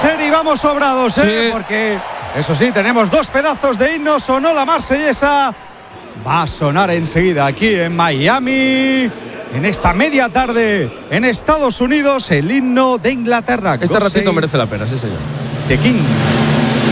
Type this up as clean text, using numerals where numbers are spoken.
ser y vamos sobrados, sí. Porque, eso sí, tenemos 2 pedazos de himno. Sonó la marsellesa. Va a sonar enseguida aquí en Miami. En esta media tarde en Estados Unidos, el himno de Inglaterra. Este ratito merece la pena, sí señor. The King.